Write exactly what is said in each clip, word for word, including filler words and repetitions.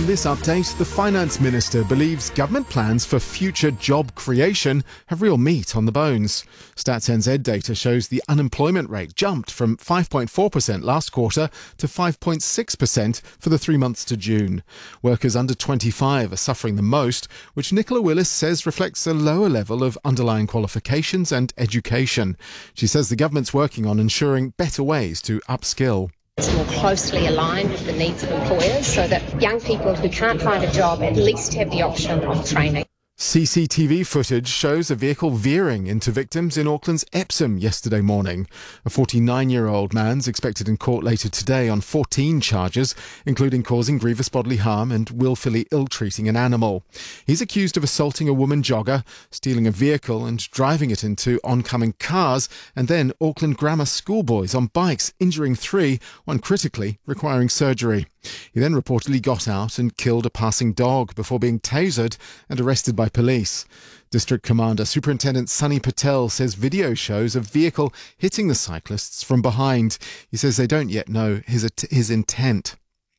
In this update, the Finance Minister believes government plans for future job creation have real meat on the bones. Stats N Z data shows the unemployment rate jumped from five point four percent last quarter to five point six percent for the three months to June. Workers under twenty-five are suffering the most, which Nicola Willis says reflects a lower level of underlying qualifications and education. She says the government's working on ensuring better ways to upskill. It's more closely aligned with the needs of employers so that young people who can't find a job at least have the option of training. C C T V footage shows a vehicle veering into victims in Auckland's Epsom yesterday morning. A forty-nine-year-old man's expected in court later today on fourteen charges, including causing grievous bodily harm and willfully ill-treating an animal. He's accused of assaulting a woman jogger, stealing a vehicle and driving it into oncoming cars, and then Auckland Grammar schoolboys on bikes, injuring three, one critically requiring surgery. He then reportedly got out and killed a passing dog before being tasered and arrested by police. District Commander Superintendent Sunny Patel says video shows a vehicle hitting the cyclists from behind. He says they don't yet know his, his intent.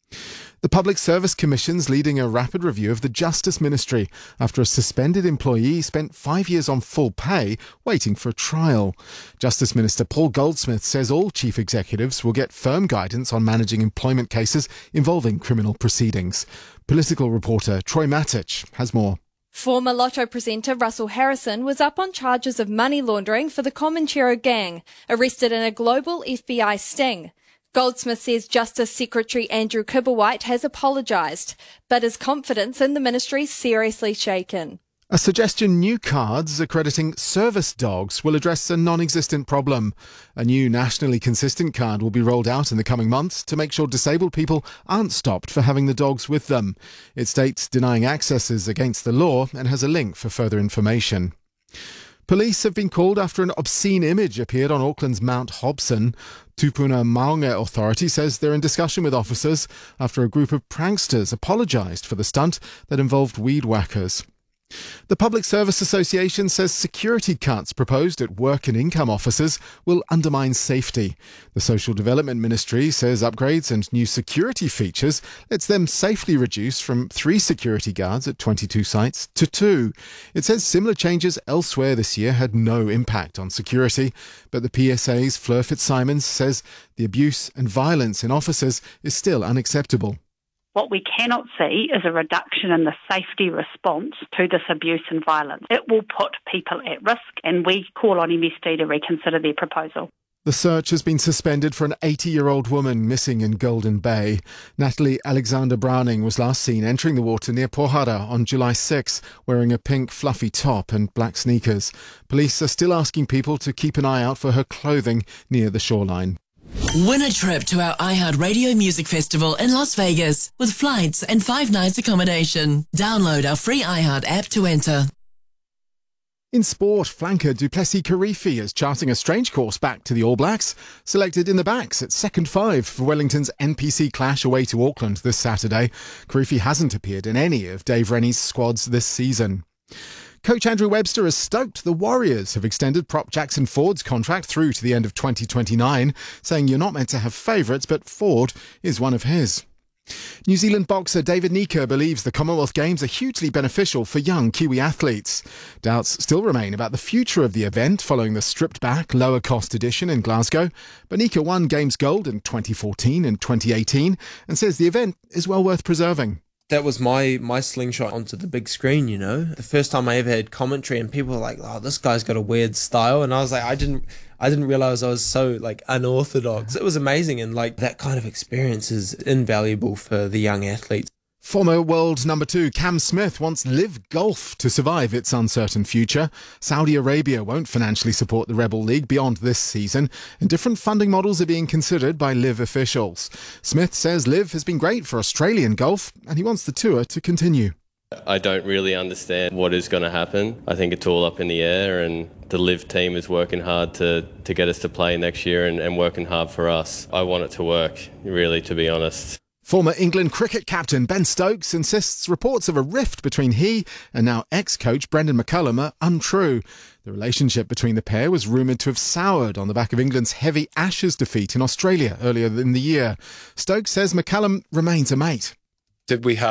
The Public Service Commission's leading a rapid review of the Justice Ministry after a suspended employee spent five years on full pay waiting for a trial. Justice Minister Paul Goldsmith says all chief executives will get firm guidance on managing employment cases involving criminal proceedings. Political reporter Troy Matic has more. Former Lotto presenter Russell Harrison was up on charges of money laundering for the Comanchero gang, arrested in a global F B I sting. Goldsmith says Justice Secretary Andrew Kibblewhite has apologised, but his confidence in the ministry seriously shaken. A suggestion new cards accrediting service dogs will address a non-existent problem. A new nationally consistent card will be rolled out in the coming months to make sure disabled people aren't stopped for having the dogs with them. It states denying access is against the law and has a link for further information. Police have been called after an obscene image appeared on Auckland's Mount Hobson. Tupuna Maunga Authority says they're in discussion with officers after a group of pranksters apologised for the stunt that involved weed whackers. The Public Service Association says security cuts proposed at work and income offices will undermine safety. The Social Development Ministry says upgrades and new security features lets them safely reduce from three security guards at twenty-two sites to two. It says similar changes elsewhere this year had no impact on security, but the P S A's Fleur Fitzsimons says the abuse and violence in offices is still unacceptable. What we cannot see is a reduction in the safety response to this abuse and violence. It will put people at risk, and we call on M S D to reconsider their proposal. The search has been suspended for an eighty-year-old woman missing in Golden Bay. Natalie Alexander Browning was last seen entering the water near Pohara on July sixth, wearing a pink fluffy top and black sneakers. Police are still asking people to keep an eye out for her clothing near the shoreline. Win a trip to our iHeartRadio Music Festival in Las Vegas with flights and five nights accommodation. Download our free iHeart app to enter. In sport, flanker Du Plessis-Kirifi is charting a strange course back to the All Blacks. Selected in the backs at second five for Wellington's N P C clash away to Auckland this Saturday. Kirifi hasn't appeared in any of Dave Rennie's squads this season. Coach Andrew Webster is stoked the Warriors have extended prop Jackson Ford's contract through to the end of twenty twenty-nine, saying you're not meant to have favourites, but Ford is one of his. New Zealand boxer David Nika believes the Commonwealth Games are hugely beneficial for young Kiwi athletes. Doubts still remain about the future of the event following the stripped-back, lower-cost edition in Glasgow, but Nika won Games gold in twenty fourteen and twenty eighteen and says the event is well worth preserving. That was my, my slingshot onto the big screen, you know. The first time I ever had commentary and people were like, oh, this guy's got a weird style. And I was like, I didn't I didn't realise I was so, like, unorthodox. It was amazing. And, like, that kind of experience is invaluable for the young athletes. Former world number two Cam Smith wants Live Golf to survive its uncertain future. Saudi Arabia won't financially support the Rebel League beyond this season, and different funding models are being considered by Live officials. Smith says Live has been great for Australian golf, and he wants the tour to continue. I don't really understand what is going to happen. I think it's all up in the air, and the Live team is working hard to, to get us to play next year and, and working hard for us. I want it to work, really, to be honest. Former England cricket captain Ben Stokes insists reports of a rift between he and now ex-coach Brendan McCullum are untrue. The relationship between the pair was rumoured to have soured on the back of England's heavy Ashes defeat in Australia earlier in the year. Stokes says McCullum remains a mate. Did we have